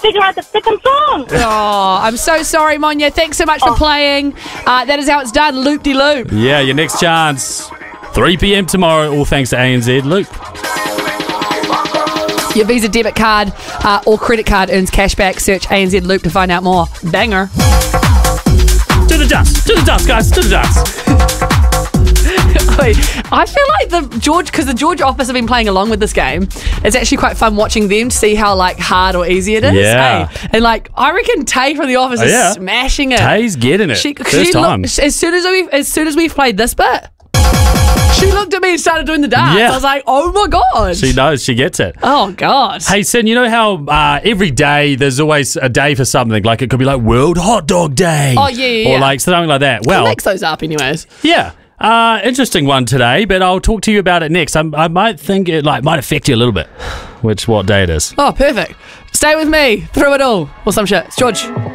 figure out the frickin' song. Oh, I'm so sorry, Monya. Thanks so much for playing. That is how it's done. Loop-de-loop. Yeah, your next chance. 3 p.m. tomorrow, all thanks to ANZ Loop. Your Visa debit card or credit card earns cash back. Search ANZ Loop to find out more. Banger. To the dust, guys, to the dust. I feel like because the George office have been playing along with this game. It's actually quite fun watching them to see how hard or easy it is. Yeah. Hey? And I reckon Tay from the office is smashing it. Tay's getting it. First time. As soon as we played this bit, she looked at me and started doing the dance. Yeah. I was like, oh my God. She knows, she gets it. Oh God. Hey, Sin, you know how every day there's always a day for something? Like it could be World Hot Dog Day. Oh, yeah. Or something like that. Well, Who makes those up anyways? yeah. Interesting one today, but I'll talk to you about it next. I might think it might affect you a little bit, what day it is. Oh, perfect. Stay with me through it all or some shit. It's George.